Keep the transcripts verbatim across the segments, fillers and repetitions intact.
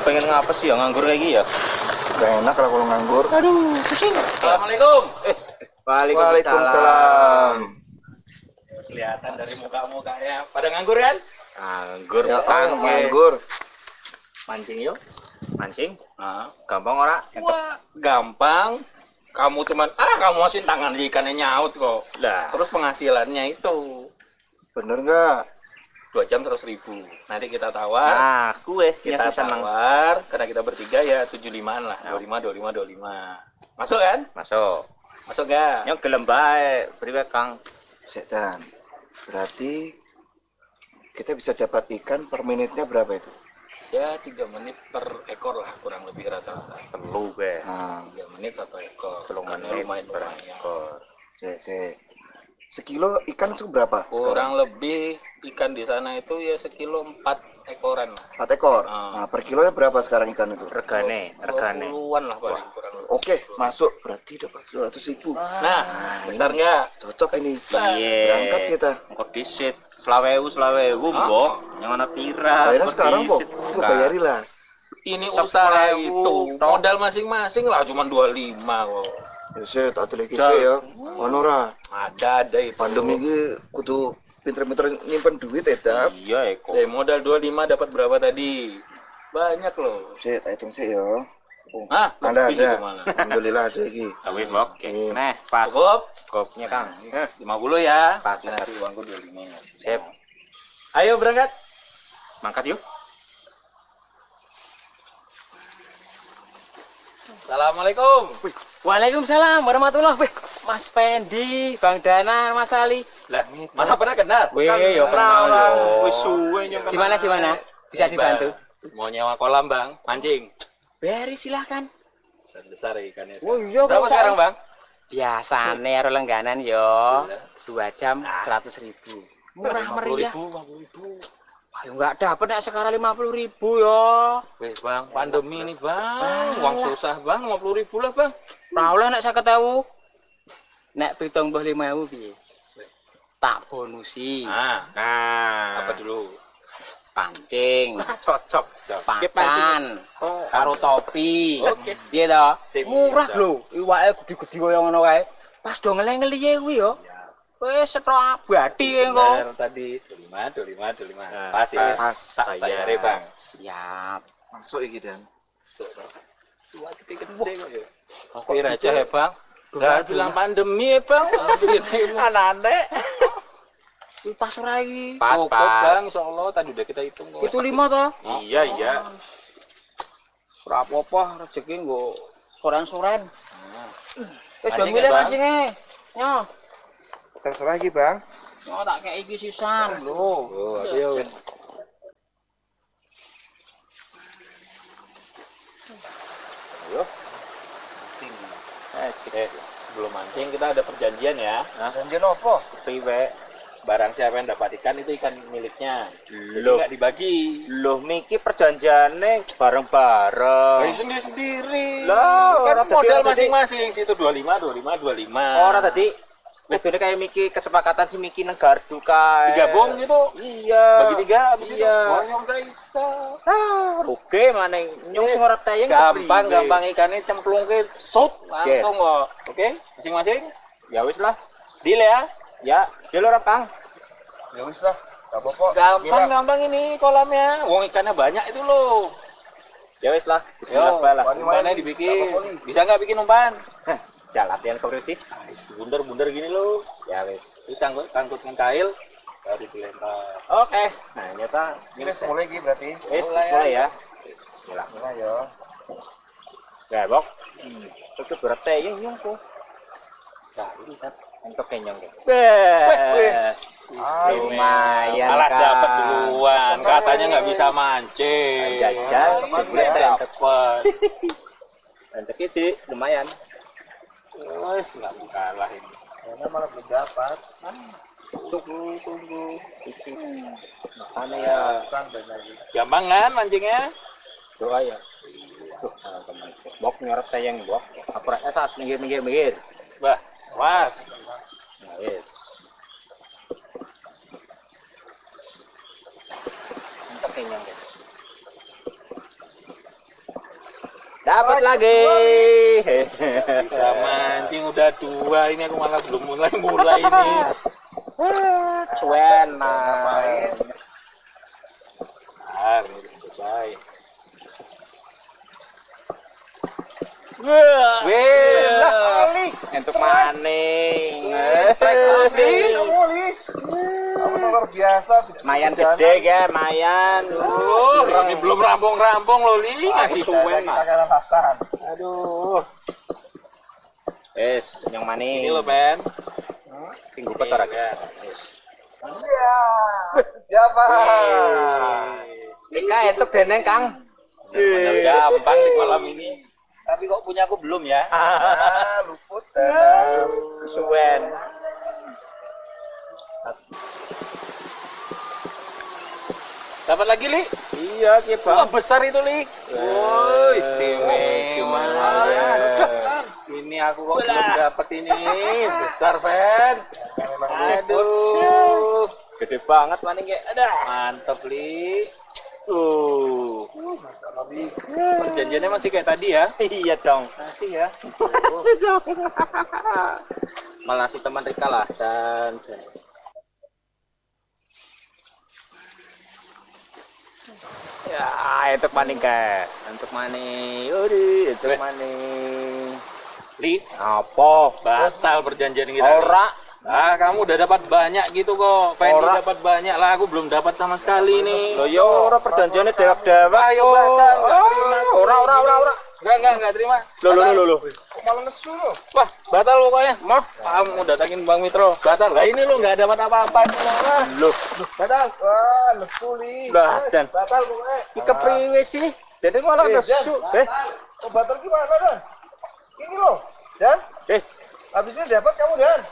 pengen ngapa sih ya nganggur kayak gini ya? Gak enak lah kalau nganggur. Aduh, pusing. Assalamualaikum. Eh, Waalaikumsalam. Kelihatan dari muka-mukanya pada nganggur kan? Nganggur, ya, oh, nganggur. Mancing yuk. Mancing? Nah. Gampang ora? Wah, gampang. Kamu cuman ah kamu masukin tangan di ikannya nyaut kok. Lah. Terus penghasilannya itu bener nggak? Dua jam seratus ribu. Nanti kita tawar. Nah, kue kita tawar karena kita bertiga ya tujuh limaan lah. Dua lima, dua lima, dua lima. Masuk kan? Masuk. Masuk gak? Yang gelem bae, beriwe Kang. Setan. Berarti kita bisa dapat ikan per menitnya berapa itu? Ya tiga menit per ekor lah kurang lebih rata-rata. Telu be. Nah, tiga menit satu ekor. Telu menit lumayan per lumayan. ekor. Se, se. Sekilo ikan itu berapa? Kurang sekarang? lebih ikan di sana itu ya sekilo empat ekoran lah. empat ekor. Ah. Nah, per kilonya berapa sekarang ikan itu? Regane, regane. dua puluhan lah paling kurang lebih. Oke, masuk. Berarti dapat dua ratus ribu. Nah, besar nggak? Cocok ini. Besar. Berangkat kita. Kok disit? Selawewu, selawewu, mbok. Yang mana pira? Bayarnya Kok sekarang kok. disit? Gue bayari lah. Ini Sepuluh usaha ribu, itu toh. modal masing-masing lah cuma dua puluh lima kok. Ya, set, atau lagi ya. Manora. Ada ada itu. Pandemi ini kudu pinter-pinter nyimpen duit ya, Dap. Iya, Eko. Eh modal dua puluh lima dapat berapa tadi? Banyak loh. Set, hitung sih ya. Oh, Hah? ada Lebih ada. itu malah. Alhamdulillah ada lagi. Tapi mbok. Iya. Nah, pas. Cukup? Kopnya Kang. Eh, lima puluh ya. Pas. Nanti uangku dua puluh lima. Sip. Ayo berangkat. Mangkat yuk. Assalamualaikum. Waalaikumsalam warahmatullahi wabarakatuh. Mas Pendi, Bang Dana, Mas Ali. Lah, mana pernah kenal? Wih, yo kenal yo. Wis suwe nyong. Gimana gimana? Bisa Nih, dibantu? Bang. Mau nyewa kolam, Bang. Mancing. Beri silahkan. Besar-besar ya ikannya. Oh, iya, Berapa Bang. sekarang, Bang? Biasane karo lengganan yo. Dua jam seratus ribu. Murah meriah. lima puluh ribu. Wah, enggak dapat nek sekarang lima puluh ribu yo. Weh, Bang, pandemi ini, Bang. Uang susah, Bang. lima puluh ribu lah, Bang. Ora oleh nek seket ewu. Nek pitung puluh lima ewu piye? Tak bonusi. Nah, Nah, apa dulu? Pancing, cocok. pakan, Oh, karo topi. Oke. Piye to? Sip. Murah lho. Iwake gede-gede kaya ngono kae. Pas do ngeleng-ngeliye kuwi yo. Wis setok abadi engko. Bayar tadi dua puluh lima, dua puluh lima, dua puluh lima. Nah, Pas ya. pas. Tak bayar ya, Bang. Siap. Masuk iki Dan. Tua gede-gede kok ya. Oke aja ya, Bang. Lah bilang pandemi ya, Bang. anane. Kuwi pas ora iki. Pas, Cukup, pas. Bang. Insyaallah tadi udah kita hitung kok. Itu lima to. Iya, iya. Ora apa-apa rezeki nggo soren-soren. Wis do Mancing milih ya, Bang? mancinge. Yo. Terserah lagi, Bang. Yo tak kei iki sisan lho. Oh, ayo. Ayo. Eh, sip. Eh, sebelum mancing kita ada perjanjian ya. Janjian apa? Priwe. Barang siapa yang dapat ikan itu ikan miliknya. Loh. Enggak dibagi. Loh, Miki perjanjiannya bareng-bareng. Ayo sendiri-sendiri. Lah, Kan orang tadi- modal orang tadi- masing-masing situ dua puluh lima, dua puluh lima, dua puluh lima. Orang tadi Kudune kayak Miki kesepakatan si Miki nang gardu kae. digabung gitu. Iya. Bagi tiga habis itu. Iya. Oh, nyong gak bisa. Ah, rugi maneh nyong sing ora tayang Gampang, gampang ikannya cemplung ke sut langsung kok. Oke, masing-masing. Ya wis lah. Deal ya. Ya, deal ora, Kang. Ya wis lah. Gak apa-apa. Gampang, gampang ini kolamnya. Wong ikannya banyak itu loh. Ya wis lah. Yo, Bismillah bae lah. umpannya dibikin. Bisa nggak bikin umpan? Heh, ya latihan kok sih. Bundar-bundar gini loh. Ya wis. Itu cangkut, cangkut dengan kail. Baru dilempar. Oke. Nah, nyata Ini wis mulai iki berarti. wis mulai ya. Gila, gila ya. Ya, Bok. Itu berarti yang nyong kok. Nah, ini kan entok kenyang ya. Weh. Lumayan. Malah Kang. dapat duluan. Katanya nggak bisa mancing. Jajal, Ternyata jebret. dapat. Entok siji, lumayan. Wes nggak kalah ini. Karena malah belum dapat. Tunggu, tunggu. Makanya ya Santai lagi. Gampang kan mancingnya? doa ya. Tuh, teman. Bok nyorot tayang bok. Apa esas minggir minggir minggir. Bah, was. Nah, yes. Entok kenyang deh. Dapat lagi. Bisa mancing udah dua, ini aku malah belum mulai-mulai ini. Cuan Ngapain? Ah, ini udah selesai. Wah, Wih, lah. Ali, untuk maning. Strike terus nih. kamu Ali. Kamu luar biasa. tidak Mayan seperti gede anak. ya, mayan. Oh, ini belum rampung-rampung loh, Li. Ngasih Kita- suwen. Kita kena Hasan. Aduh. Wes, yang maning. Ini loh, Ben. Tinggu petor Iya. Iya. Siapa? Ika itu beneng Kang. Benar gampang di malam ini. Tapi kok punya aku belum ya? Ah, luput. Dan Suwen. Dapat lagi, Li? Iya, ki Wah, Bang. besar itu, Li. Oh, istimewa. Ini aku kok belum dapat ini. Besar, Ben. Aduh. Gede banget maning kayak. Ada. Mantap, Li. Tuh. Perjanjiannya masih kayak tadi ya? Iya dong. Masih ya. Malah si teman Rika lah dan dan. Ya, itu maning ke. Untuk maning. Uri, itu Weh. maning. Li, Apa? batal perjanjian kita. Li. Ora. Ah, kamu udah dapat banyak gitu kok. Fendi Ora. dapat banyak lah, aku belum dapat sama sekali nih. Loh ya ora perjanjiannya dewek-dewek. Ayo, batal, nggak terima. Ora ora ora ora. Enggak, enggak, enggak terima. Loh loh loh loh. kok malah nesu lo? Wah, batal pokoknya. Mah, kamu datangin Bang Mitro. Batal. Lah ini lu nggak dapat apa-apa. Lah, Loh. batal. Wah, nesu li. Lah, Jan. Batal pokoknya. Iki kepriwe sih? Jadi malah Eh, nesu. Jan. Eh, Oh, batal gimana, Dan? Ini loh. Dan, eh. habis ini dapat kamu, Dan.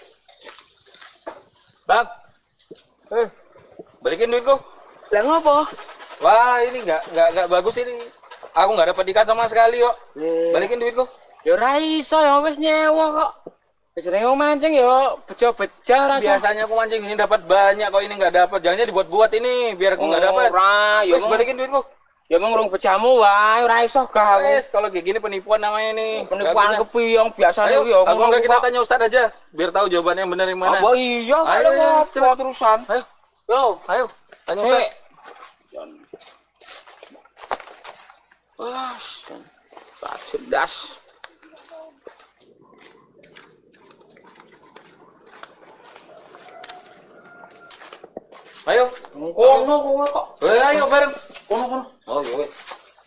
Bang, Eh. balikin duitku. Lah ngopo? Wah, ini nggak nggak nggak bagus ini. Aku nggak dapat ikan sama sekali kok. Balikin duitku. Ya ora iso ya wis nyewa kok. Wis jenenge mancing ya bejo-bejo rasa. Biasanya aku mancing ini dapat banyak kok, ini nggak dapat. Jangan dibuat-buat ini biar aku nggak dapat. Ora, ya Wes mung- balikin duitku. ya mung urung bejamu wae, ora iso gak aku. Wes, kalau kayak gini penipuan namanya nih. Penipuan Nggak bisa. kepiyong biasane Ayo, kuwi ya aku ngono nggak kita kok. tanya Ustadz aja, biar tahu jawabannya yang benar yang mana. Apa iya Ayo, kalau ayo, ngopo cepet. terusan. Ayo, yo, ayo, tanya Sik. Ustadz. Wah, tak cerdas. Ayo, Kono kowe kok. eh, ayo bareng. Kono kono. Oh, iya wes.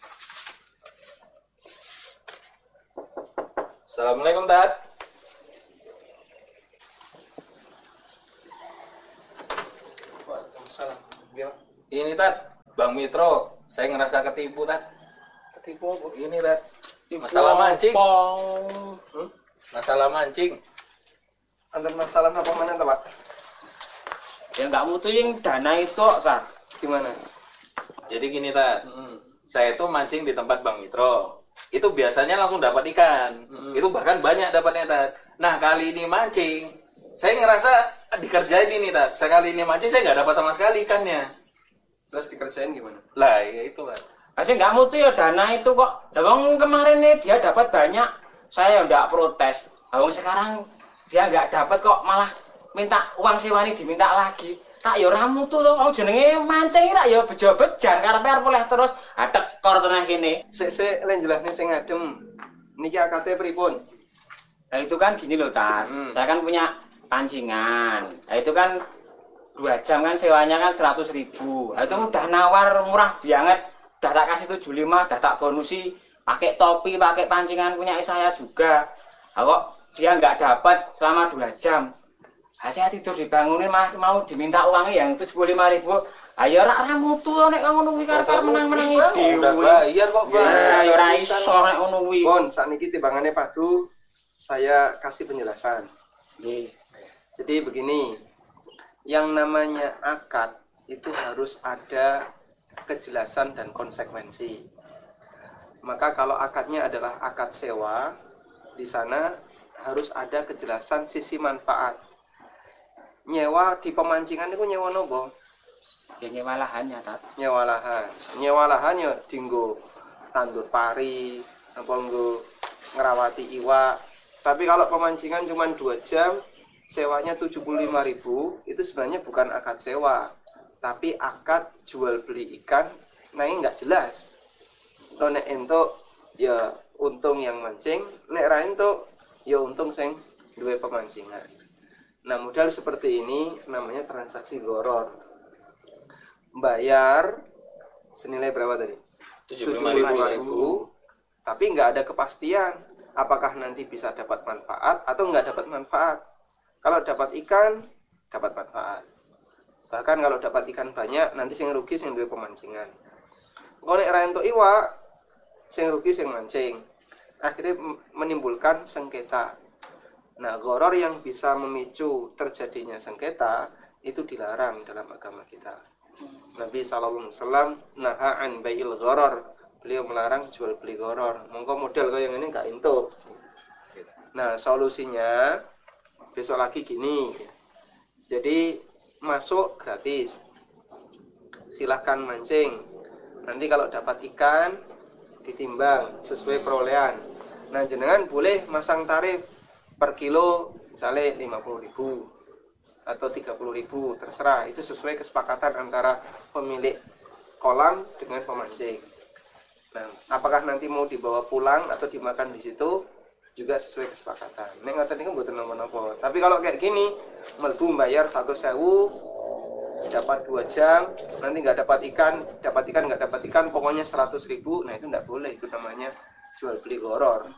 Assalamualaikum, Tat. Waalaikumsalam. Ini, Tat, Bang Mitro. Saya ngerasa ketipu, Tat. Ketipu. Ini, Tat. Masalah mancing. Hmm? Masalah mancing. Antar masalah apa mana, tuh, Pak? Ya enggak mutu yang dana itu, Sar. Gimana? Jadi gini, Tat. Saya tuh mancing di tempat Bang Mitro. Itu biasanya langsung dapat ikan. Itu bahkan banyak dapatnya, Tat. Nah, kali ini mancing, saya ngerasa dikerjain ini, Tat. Saya kali ini mancing, saya nggak dapat sama sekali ikannya. Terus dikerjain gimana? Lah, ya itu, Pak. Asih enggak mutu ya dana itu kok. Lah wong kemarin nih dia dapat banyak. Saya enggak protes. Lah wong sekarang dia enggak dapat kok malah minta uang sewani diminta lagi. Tak ya ora mutu to. Wong jenenge mancing tak ya bejo-bejan karepe arep oleh terus. Ha tekor tenan kene. Sik sik len jelasne sing ngadem. Niki akate pripun? Nah itu kan gini loh Tan, Hmm. saya kan punya pancingan. Nah itu kan dua jam kan sewanya kan seratus ribu. Nah itu udah nawar murah banget. Udah tak kasih tujuh puluh lima, udah tak bonusi. Pakai topi, pakai pancingan punya saya juga. Nah, kok dia nggak dapat selama dua jam. Nah, saya tidur dibangunin malah mau diminta uangnya yang tujuh puluh lima ribu. Ayo rak rak mutu loh nek ngono kuwi karep menang-menang iki. Udah bayar kok, Bang. Ya ya ora iso nek ngono kuwi. Pun sakniki timbangannya padu, saya kasih penjelasan. Nggih. Jadi begini, yang namanya akad itu harus ada kejelasan dan konsekuensi. Maka kalau akadnya adalah akad sewa, di sana harus ada kejelasan sisi manfaat. Nyewa di pemancingan itu nyewa nopo? Ya nyewa lahannya, Tat. Nyewa lahan. Nyewa lahan ya dinggo tandur pari, apa nggo ngerawati iwak. Tapi kalau pemancingan cuma dua jam, sewanya tujuh puluh lima ribu, itu sebenarnya bukan akad sewa, tapi akad jual beli ikan. Nah ini nggak jelas. Kalau nek entuk ya untung yang mancing, nek ra entuk ya untung sing duwe pemancingan. Nah modal seperti ini namanya transaksi goror. Bayar senilai berapa tadi? tujuh puluh lima ribu. Tapi nggak ada kepastian apakah nanti bisa dapat manfaat atau nggak dapat manfaat. Kalau dapat ikan, dapat manfaat. Bahkan kalau dapat ikan banyak, nanti sing rugi sing duwe pemancingan. Kalau nek ra entuk iwak, sing rugi sing mancing. Akhirnya menimbulkan sengketa. Nah, goror yang bisa memicu terjadinya sengketa itu dilarang dalam agama kita. Nabi sallallahu alaihi wasallam naha an bai'il goror. Beliau melarang jual beli goror. Mongko model kayak yang ini nggak entuk. Nah, solusinya besok lagi gini. Jadi masuk gratis. Silahkan mancing. Nanti kalau dapat ikan ditimbang sesuai perolehan. Nah, jenengan boleh masang tarif per kilo misalnya lima puluh ribu atau tiga puluh ribu, terserah. Itu sesuai kesepakatan antara pemilik kolam dengan pemancing. Nah, apakah nanti mau dibawa pulang atau dimakan di situ juga sesuai kesepakatan. Nek ngoten niku mboten napa-napa. Tapi kalau kayak gini, mlebu bayar satu sewu, dapat dua jam, nanti nggak dapat ikan, dapat ikan nggak dapat ikan, pokoknya seratus ribu, nah itu nggak boleh. Itu namanya jual beli goror.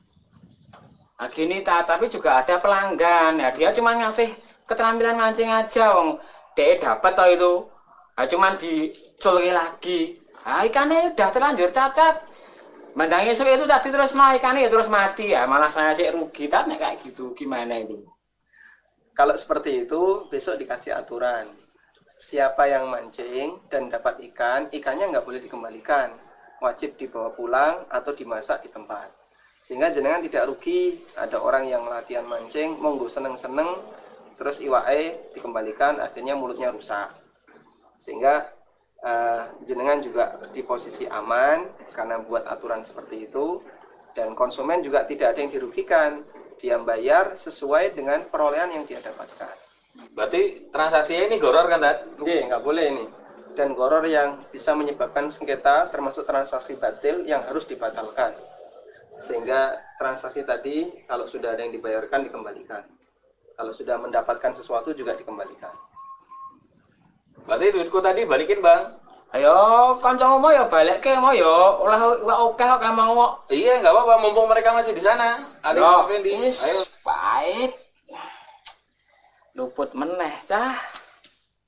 Nah, gini ta, tapi juga ada pelanggan ya, dia cuma ngatih keterampilan mancing aja, wong dia dapat toh itu, nah, cuman diculki lagi. Ah, ikannya udah terlanjur cacat. Mandang esok itu tadi terus mah ikannya ya terus mati ya, malah saya sih rugi. Tapi kayak gitu gimana itu? Kalau seperti itu besok dikasih aturan. Siapa yang mancing dan dapat ikan, ikannya nggak boleh dikembalikan. Wajib dibawa pulang atau dimasak di tempat. Sehingga jenengan tidak rugi. Ada orang yang latihan mancing, monggo seneng-seneng, terus iwae dikembalikan, akhirnya mulutnya rusak. Sehingga Uh, jenengan juga di posisi aman karena buat aturan seperti itu, dan konsumen juga tidak ada yang dirugikan, dia bayar sesuai dengan perolehan yang dia dapatkan. Berarti transaksinya ini goror kan, Tat? Oke, nggak boleh ini. Dan goror yang bisa menyebabkan sengketa termasuk transaksi batil yang harus dibatalkan. Sehingga transaksi tadi kalau sudah ada yang dibayarkan dikembalikan. Kalau sudah mendapatkan sesuatu juga dikembalikan. Berarti duitku tadi balikin, Bang. Ayo, kancamu mau ya balik ke mau ya, olah oke kok kamu mau. Iya, nggak apa-apa, mumpung mereka masih di sana. Ada Yo, Fendi. is, Ayo. pahit. Luput meneh, cah.